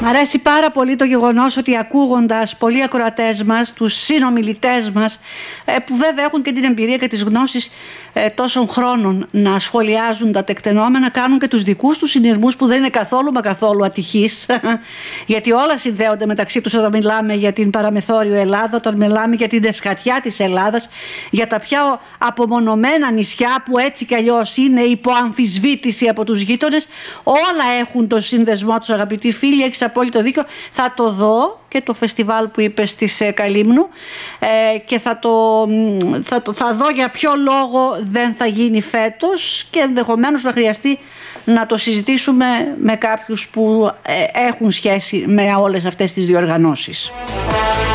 Μ' αρέσει πάρα πολύ το γεγονός ότι ακούγοντας πολλοί ακροατές μας, τους συνομιλητές μας, που βέβαια έχουν και την εμπειρία και τις γνώσεις τόσων χρόνων να σχολιάζουν τα τεκτενόμενα, κάνουν και τους δικούς τους συνειρμούς που δεν είναι καθόλου μα καθόλου ατυχείς, γιατί όλα συνδέονται μεταξύ τους όταν μιλάμε για την παραμεθόριο Ελλάδα, όταν μιλάμε για την εσχατιά της Ελλάδας, για τα πιο απομονωμένα νησιά που έτσι κι αλλιώς είναι υπό αμφισβήτηση από τους γείτονες. Όλα έχουν τον σύνδεσμό τους, αγαπητοί φίλοι, έχεις απόλυτο δίκιο. Θα το δω και το φεστιβάλ που είπες της Καλύμνου και θα δω για ποιο λόγο δεν θα γίνει φέτος και ενδεχομένως να χρειαστεί να το συζητήσουμε με κάποιους που έχουν σχέση με όλες αυτές τις διοργανώσεις.